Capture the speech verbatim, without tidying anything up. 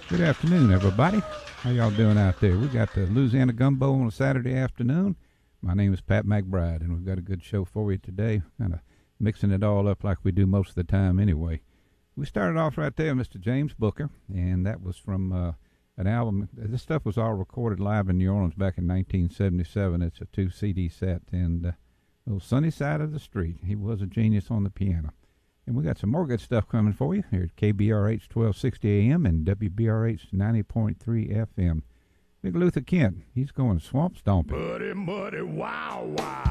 Good afternoon, everybody. How y'all doing out there? We got the Louisiana Gumbo on a Saturday afternoon. My name is Pat McBride, and we've got a good show for you today, kind of mixing it all up like we do most of the time anyway. We started off right there, Mister James Booker, and that was from uh, an album. This stuff was all recorded live in New Orleans back in nineteen seventy-seven. It's a two C D set, and uh, little Sunny Side of the Street. He was a genius on the piano. And we got some more good stuff coming for you here at K B R H twelve sixty A M and W B R H ninety point three F M. Big Luther Kent, he's going swamp stomping. Muddy, muddy, wow, wow.